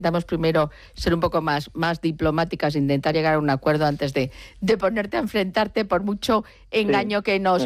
Necesitamos primero ser un poco más diplomáticas, intentar llegar a un acuerdo antes de ponerte a enfrentarte por mucho engaño que nos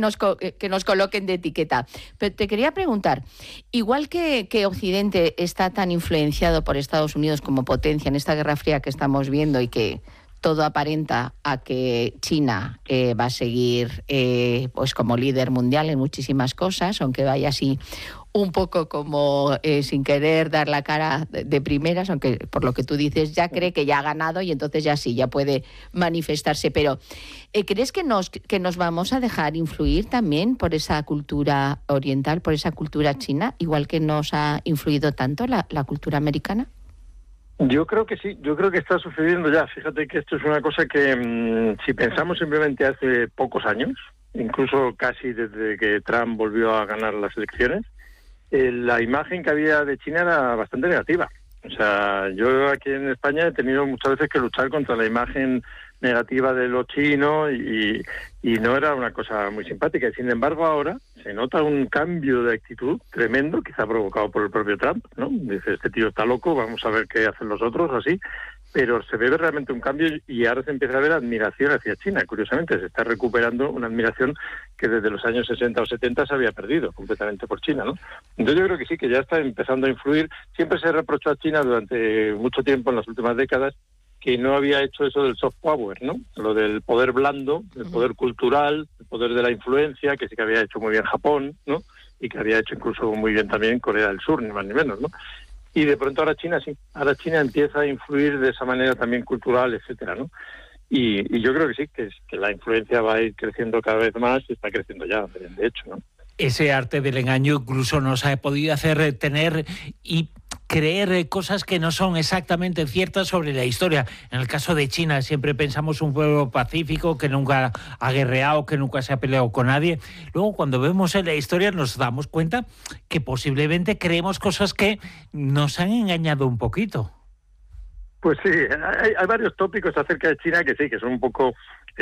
coloquen de etiqueta. Pero te quería preguntar, igual que Occidente está tan influenciado por Estados Unidos como potencia en esta Guerra Fría que estamos viendo y que todo aparenta a que China va a seguir pues como líder mundial en muchísimas cosas, aunque vaya así un poco como sin querer dar la cara de primeras, aunque por lo que tú dices ya cree que ya ha ganado y entonces ya sí, ya puede manifestarse. Pero ¿crees que nos vamos a dejar influir también por esa cultura oriental, por esa cultura china, igual que nos ha influido tanto la cultura americana? Yo creo que sí, yo creo que está sucediendo ya. Fíjate que esto es una cosa que si pensamos simplemente hace pocos años, incluso casi desde que Trump volvió a ganar las elecciones, la imagen que había de China era bastante negativa. O sea, yo aquí en España he tenido muchas veces que luchar contra la imagen negativa de lo chino y no era una cosa muy simpática. Y sin embargo ahora se nota un cambio de actitud tremendo, quizá provocado por el propio Trump, ¿no? Dice, este tío está loco, vamos a ver qué hacen los otros, así. Pero se ve realmente un cambio y ahora se empieza a ver admiración hacia China. Curiosamente, se está recuperando una admiración que desde los años 60 o 70 se había perdido completamente por China, ¿no? Entonces yo creo que sí, que ya está empezando a influir. Siempre se reprochó a China durante mucho tiempo, en las últimas décadas, que no había hecho eso del soft power, ¿no? Lo del poder blando, el poder cultural, el poder de la influencia, que sí que había hecho muy bien Japón, ¿no? Y que había hecho incluso muy bien también Corea del Sur, ni más ni menos, ¿no? Y de pronto ahora China sí, ahora China empieza a influir de esa manera también cultural, etcétera, ¿no? Y yo creo que sí, que la influencia va a ir creciendo cada vez más y está creciendo ya, de hecho, ¿no? Ese arte del engaño incluso nos ha podido hacer tener y creer cosas que no son exactamente ciertas sobre la historia. En el caso de China siempre pensamos un pueblo pacífico que nunca ha guerreado, que nunca se ha peleado con nadie. Luego cuando vemos en la historia nos damos cuenta que posiblemente creemos cosas que nos han engañado un poquito. Pues sí, hay varios tópicos acerca de China que sí, que son un poco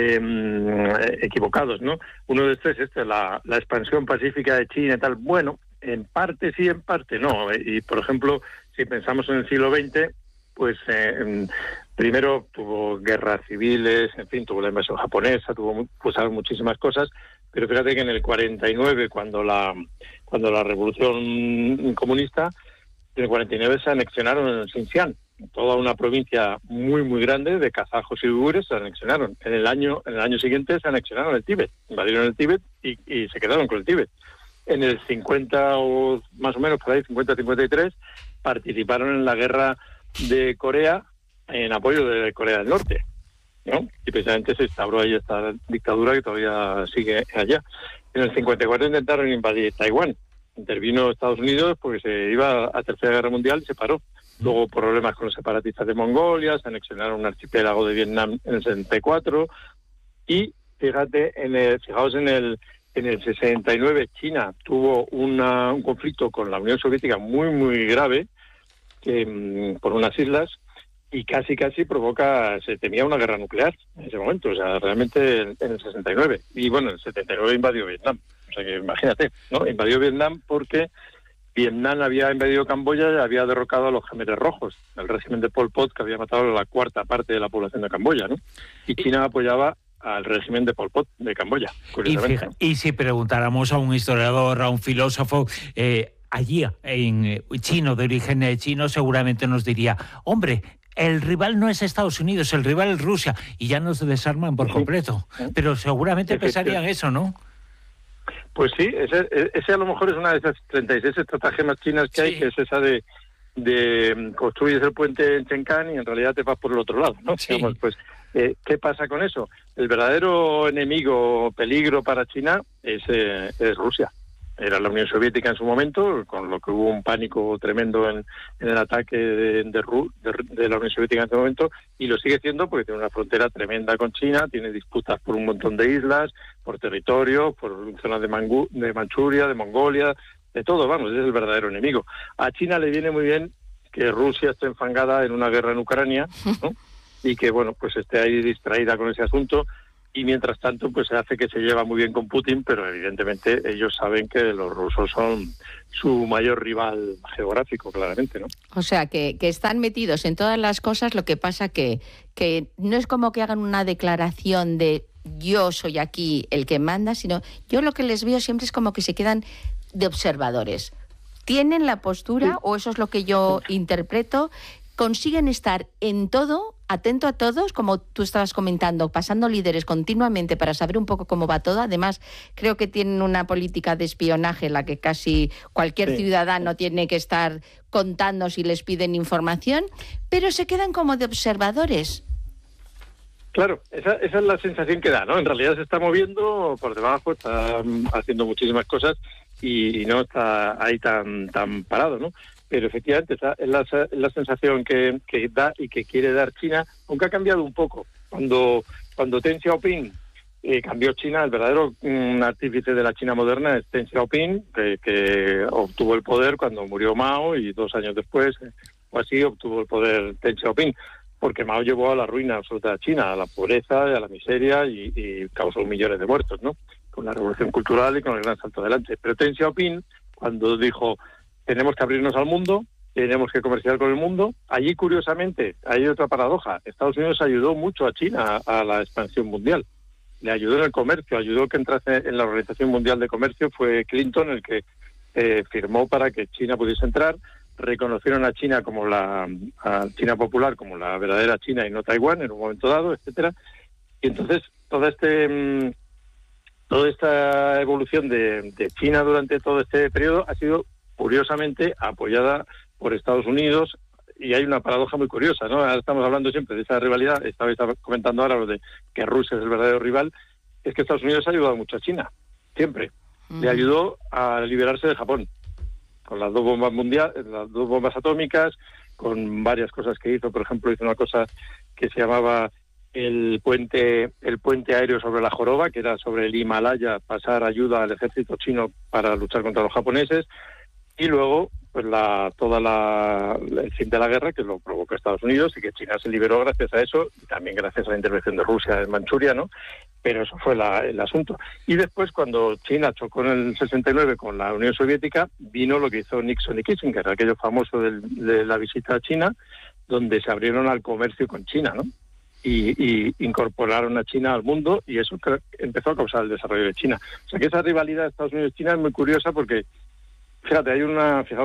equivocados, ¿no? Uno de estos es la expansión pacífica de China y tal. Bueno, en parte sí, en parte no. Y, por ejemplo, si pensamos en el siglo XX, pues primero tuvo guerras civiles, en fin, tuvo la invasión japonesa, tuvo muchísimas cosas, pero fíjate que en el 49, cuando la revolución comunista, en el 49 se anexionaron en el Xinjiang, toda una provincia muy muy grande de kazajos y uigures se anexionaron. En el año siguiente se anexionaron el Tíbet, invadieron el Tíbet y se quedaron con el Tíbet. En el 50 o más o menos, por ahí, 50-53, participaron en la guerra de Corea en apoyo de Corea del Norte, ¿no? Y precisamente se instauró ahí esta dictadura que todavía sigue allá. En el 54 intentaron invadir Taiwán. Intervino Estados Unidos porque se iba a Tercera Guerra Mundial y se paró. Luego problemas con los separatistas de Mongolia, se anexionaron un archipiélago de Vietnam en el 64 y fijaos en el 69 China tuvo un conflicto con la Unión Soviética muy muy grave por unas islas y casi se temía una guerra nuclear en ese momento, o sea, realmente en el 69. Y bueno, en el 79 invadió Vietnam, o sea que imagínate, ¿no? Invadió Vietnam porque Vietnam había invadido Camboya y había derrocado a los Khmeres Rojos, el régimen de Pol Pot, que había matado a la cuarta parte de la población de Camboya, ¿no? Y China apoyaba al régimen de Pol Pot de Camboya, curiosamente. Y si preguntáramos a un historiador, a un filósofo, allí en chino, de origen chino, seguramente nos diría, hombre, el rival no es Estados Unidos, el rival es Rusia, y ya nos desarman por completo. Pero seguramente pensarían eso, ¿no? Pues sí, ese a lo mejor es una de esas 36 estratagemas chinas que hay, que es esa de construyes el puente en Chenkan y en realidad te vas por el otro lado, ¿no? Sí. Digamos, pues, ¿qué pasa con eso? El verdadero enemigo, peligro para China es Rusia. Era la Unión Soviética en su momento, con lo que hubo un pánico tremendo en el ataque de la Unión Soviética en ese momento, y lo sigue siendo porque tiene una frontera tremenda con China, tiene disputas por un montón de islas, por territorio, por zonas de Manchuria, de Mongolia, de todo, vamos, es el verdadero enemigo. A China le viene muy bien que Rusia esté enfangada en una guerra en Ucrania, ¿no? Y que, bueno, pues esté ahí distraída con ese asunto. y mientras tanto pues se hace que se lleva muy bien con Putin, pero evidentemente ellos saben que los rusos son su mayor rival geográfico, claramente, ¿no? O sea, que están metidos en todas las cosas, lo que pasa que no es como que hagan una declaración de yo soy aquí el que manda, sino yo lo que les veo siempre es como que se quedan de observadores. Tienen la postura, o eso es lo que yo interpreto, consiguen estar en todo, atento a todos, como tú estabas comentando, pasando líderes continuamente para saber un poco cómo va todo. Además, creo que tienen una política de espionaje en la que casi cualquier ciudadano tiene que estar contando si les piden información, pero se quedan como de observadores. Claro, esa es la sensación que da, ¿no? En realidad se está moviendo por debajo, está haciendo muchísimas cosas y no está ahí tan parado, ¿no? Pero efectivamente esa es la sensación que da y que quiere dar China, aunque ha cambiado un poco. Cuando Deng Xiaoping cambió China, el verdadero artífice de la China moderna es Deng Xiaoping, que obtuvo el poder cuando murió Mao y 2 años después, o así, obtuvo el poder Deng Xiaoping, porque Mao llevó a la ruina absoluta de China, a la pobreza y a la miseria y causó millones de muertos, ¿no? Con la revolución cultural y con el gran salto adelante. Pero Deng Xiaoping, cuando dijo tenemos que abrirnos al mundo, tenemos que comerciar con el mundo, allí curiosamente hay otra paradoja. Estados Unidos ayudó mucho a China a la expansión mundial. Le ayudó en el comercio, ayudó que entrase en la Organización Mundial de Comercio. Fue Clinton el que firmó para que China pudiese entrar. Reconocieron a China como a China popular como la verdadera China y no Taiwán en un momento dado, etcétera. Y entonces toda esta evolución de China durante todo este periodo ha sido curiosamente apoyada por Estados Unidos, y hay una paradoja muy curiosa, ¿no? Ahora estamos hablando siempre de esa rivalidad, estabais comentando ahora lo de que Rusia es el verdadero rival, es que Estados Unidos ha ayudado mucho a China, siempre. Le ayudó a liberarse de Japón, con las 2 bombas mundiales, las 2 bombas atómicas, con varias cosas que hizo. Por ejemplo, hizo una cosa que se llamaba el puente aéreo sobre la joroba, que era sobre el Himalaya, pasar ayuda al ejército chino para luchar contra los japoneses. Y luego, pues el fin de la guerra, que lo provocó Estados Unidos, y que China se liberó gracias a eso, y también gracias a la intervención de Rusia en Manchuria, ¿no? Pero eso fue el asunto. Y después, cuando China chocó en el 69 con la Unión Soviética, vino lo que hizo Nixon y Kissinger, aquello famoso de la visita a China, donde se abrieron al comercio con China, ¿no? Y incorporaron a China al mundo, y eso empezó a causar el desarrollo de China. O sea que esa rivalidad de Estados Unidos-China es muy curiosa porque, fíjate, hay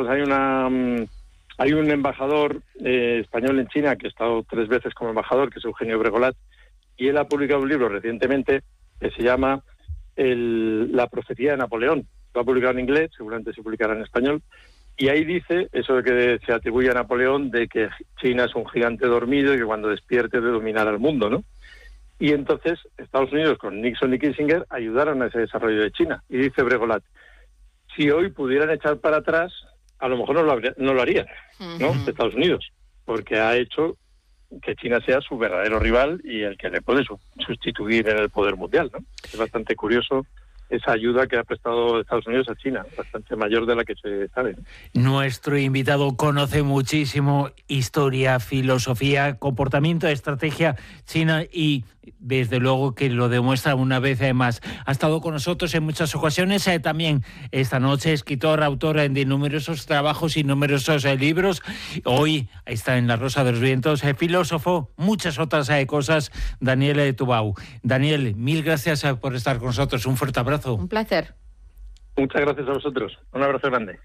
un embajador español en China que ha estado 3 veces como embajador, que es Eugenio Bregolat, y él ha publicado un libro recientemente que se llama La profecía de Napoleón. Lo ha publicado en inglés, seguramente se publicará en español, y ahí dice eso de que se atribuye a Napoleón de que China es un gigante dormido y que cuando despierte de dominar al mundo, ¿no? Y entonces Estados Unidos con Nixon y Kissinger ayudaron a ese desarrollo de China. Y dice Bregolat, si hoy pudieran echar para atrás, a lo mejor no lo harían, ¿no? Estados Unidos, porque ha hecho que China sea su verdadero rival y el que le puede sustituir en el poder mundial, ¿no? Es bastante curioso esa ayuda que ha prestado Estados Unidos a China, bastante mayor de la que se sabe. Nuestro invitado conoce muchísimo historia, filosofía, comportamiento, estrategia china y desde luego que lo demuestra una vez más. Ha estado con nosotros en muchas ocasiones, también esta noche escritor, autor de numerosos trabajos y numerosos libros. Hoy está en La Rosa de los Vientos, filósofo, muchas otras cosas, Daniel Tubau. Daniel, mil gracias por estar con nosotros. Un fuerte abrazo. Un placer. Muchas gracias a vosotros. Un abrazo grande.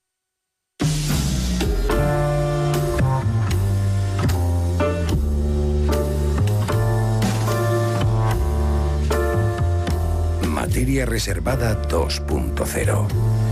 Materia Reservada 2.0.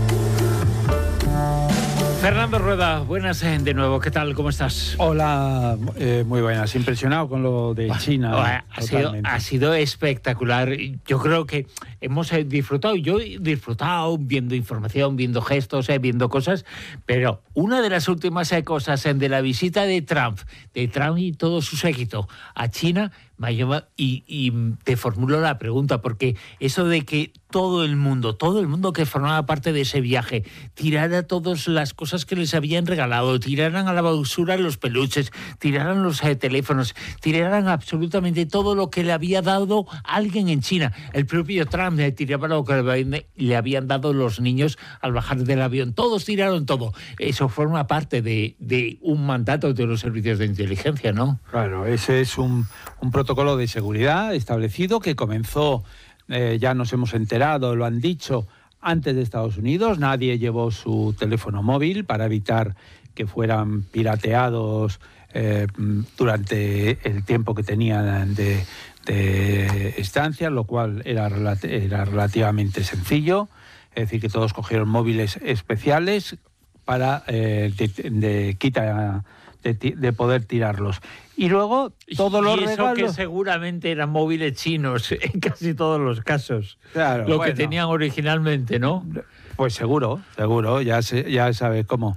Fernando Rueda, buenas de nuevo. ¿Qué tal? ¿Cómo estás? Hola, muy buenas. Impresionado con lo de China. Ha sido espectacular. Yo creo que hemos disfrutado. Yo he disfrutado viendo información, viendo gestos, viendo cosas. Pero una de las últimas cosas de la visita de Trump y todo su séquito a China Mayoma, y te formulo la pregunta, porque eso de que todo el mundo que formaba parte de ese viaje, tirara todas las cosas que les habían regalado, tiraran a la basura los peluches, tiraran los teléfonos, tiraran absolutamente todo lo que le había dado alguien en China. El propio Trump tiraba lo que le habían dado los niños al bajar del avión. Todos tiraron todo. Eso forma parte de un mandato de los servicios de inteligencia, ¿no? Claro, ese es un protocolo de seguridad establecido que comenzó, ya nos hemos enterado, lo han dicho, antes de Estados Unidos. Nadie llevó su teléfono móvil para evitar que fueran pirateados durante el tiempo que tenían de estancia, lo cual era relativamente sencillo. Es decir, que todos cogieron móviles especiales para de poder tirarlos. Y luego todos los regalos... Y eso que seguramente eran móviles chinos en casi todos los casos. Claro, lo que tenían originalmente, ¿no? Pues seguro, ya sabe cómo.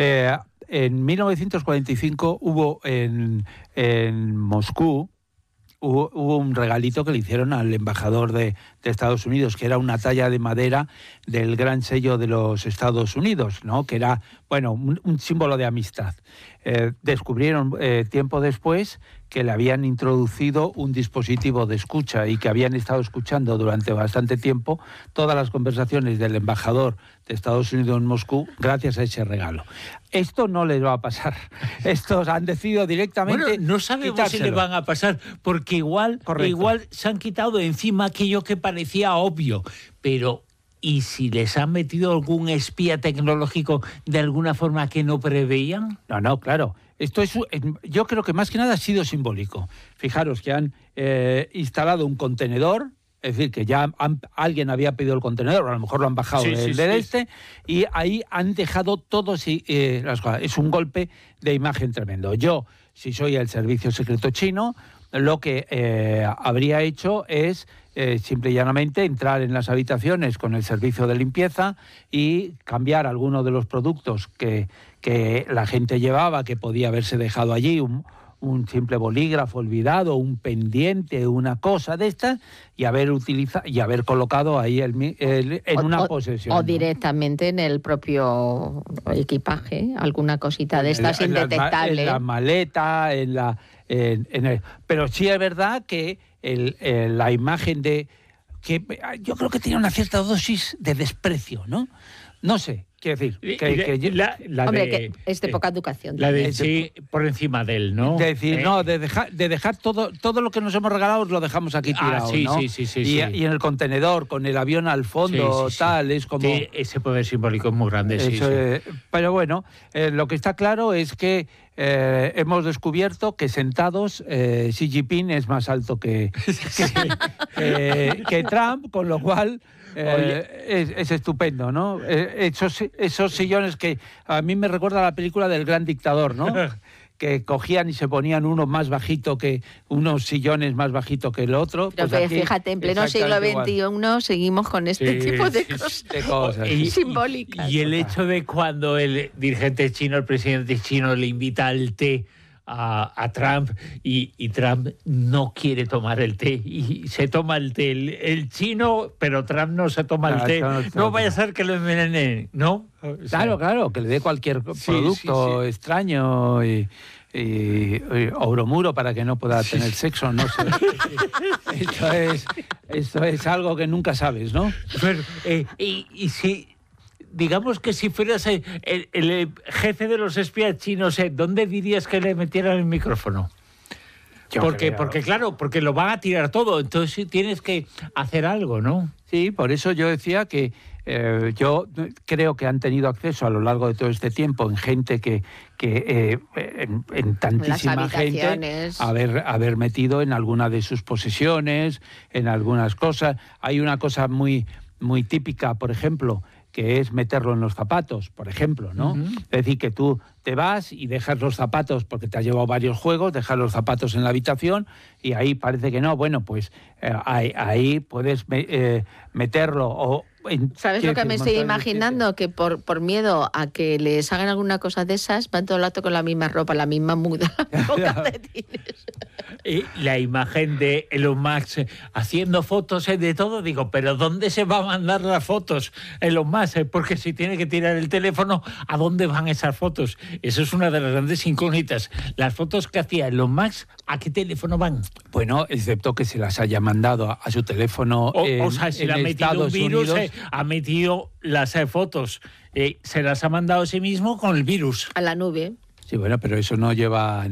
En 1945 hubo en Moscú hubo un regalito que le hicieron al embajador de Estados Unidos, que era una talla de madera del gran sello de los Estados Unidos, ¿no? Que era, bueno, un símbolo de amistad. Descubrieron tiempo después que le habían introducido un dispositivo de escucha y que habían estado escuchando durante bastante tiempo todas las conversaciones del embajador de Estados Unidos en Moscú gracias a ese regalo. Esto no les va a pasar. Estos han decidido directamente... Bueno, no sabemos quitárselo. Si le van a pasar, porque igual se han quitado de encima aquello que parecía obvio, pero... ¿Y si les han metido algún espía tecnológico de alguna forma que no preveían? No, claro. Esto es, yo creo que más que nada ha sido simbólico. Fijaros que han instalado un contenedor, es decir, que ya alguien había pedido el contenedor, o a lo mejor lo han bajado y ahí han dejado todas las cosas. Es un golpe de imagen tremendo. Yo, si soy el servicio secreto chino, lo que habría hecho es simple y llanamente entrar en las habitaciones con el servicio de limpieza y cambiar algunos de los productos que la gente llevaba, que podía haberse dejado allí, un simple bolígrafo olvidado, un pendiente, una cosa de estas, y haber colocado ahí en una posesión. O directamente en el propio equipaje, alguna cosita de estas indetectable. En la maleta, pero sí es verdad que la imagen que yo creo que tiene una cierta dosis de desprecio, ¿no? No sé, quiero decir... que es de poca educación. La de sí por encima de él, ¿no? De decir, de dejar todo lo que nos hemos regalado lo dejamos aquí tirado, ¿no? Sí. Y en el contenedor, con el avión al fondo, es como... Sí, ese poder simbólico es muy grande, Pero bueno, lo que está claro es que hemos descubierto que sentados Xi Jinping es más alto que Trump, con lo cual... es estupendo, ¿no? Esos sillones que a mí me recuerda a la película del Gran Dictador, ¿no? Que cogían y se ponían unos sillones más bajito que el otro. Pero pues aquí, fíjate, en pleno siglo XXI seguimos con este tipo de cosas simbólicas. Y el hecho de cuando el dirigente chino, el presidente chino, le invita al té a Trump y Trump no quiere tomar el té y se toma el té el chino, pero Trump no se toma el té. No vaya a ser que lo envenenen, ¿no? Claro, que le dé cualquier producto extraño o bromuro para que no pueda tener sexo, no sé. Esto es algo que nunca sabes, ¿no? Pero, y si... Digamos que si fueras el jefe de los espías chinos, ¿dónde dirías que le metieran el micrófono? Porque lo van a tirar todo, entonces tienes que hacer algo, ¿no? Sí, por eso yo decía que yo creo que han tenido acceso a lo largo de todo este tiempo en gente en tantísima gente haber metido en alguna de sus posesiones, en algunas cosas. Hay una cosa muy, muy típica, por ejemplo, que es meterlo en los zapatos, por ejemplo, ¿no? Uh-huh. Es decir, que tú te vas y dejas los zapatos, porque te has llevado varios juegos, dejas los zapatos en la habitación y ahí parece que no. Bueno, pues ahí puedes meterlo ¿Sabes lo que me estoy imaginando? Que por miedo a que les hagan alguna cosa de esas, van todo el rato con la misma ropa, la misma muda, con calcetines. La imagen de Elon Musk haciendo fotos de todo, digo, pero ¿dónde se va a mandar las fotos Elon Musk? Porque si tiene que tirar el teléfono, ¿a dónde van esas fotos? Eso es una de las grandes incógnitas. Las fotos que hacía Elon Musk, ¿a qué teléfono van? Bueno, excepto que se las haya mandado a su teléfono o sea, si le ha metido un virus, ha metido las fotos, se las ha mandado a sí mismo con el virus. A la nube. Sí, bueno, pero eso no lleva